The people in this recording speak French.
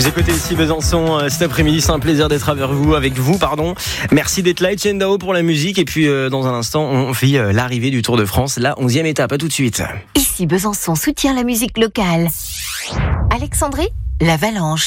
Vous écoutez ici Besançon cet après-midi, c'est un plaisir d'être avec vous. Merci d'être là, Etienne Dao pour la musique. Et puis dans un instant, on fait l'arrivée du Tour de France, la 11e étape. À tout de suite. Ici Besançon soutient la musique locale. Alexandrie, l'Avalanche.